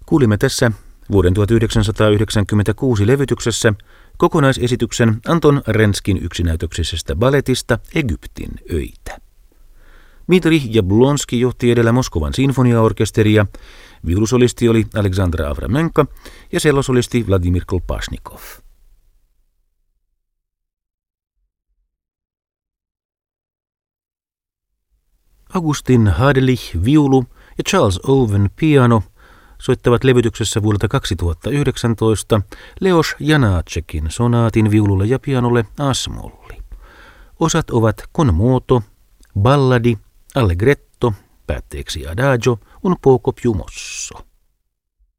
Kuulimme tässä vuoden 1996 levytyksessä kokonaisesityksen Anton Renskin yksinäytöksisestä balletista Egyptin öitä. Dmitrij Jablonski johti edellä Moskovan sinfoniaorkesteria, viulusolisti oli Aleksandra Avramenko ja sellosolisti Vladimir Kolpašnikov. Augustin Hadelich viulu ja Charles Owen piano soittavat levytyksessä vuodelta 2019 Leos Janáčekin sonaatin viululle ja pianolle as-molli. Osat ovat con moto, balladi, allegretto, päätteeksi adagio, un poco più mosso.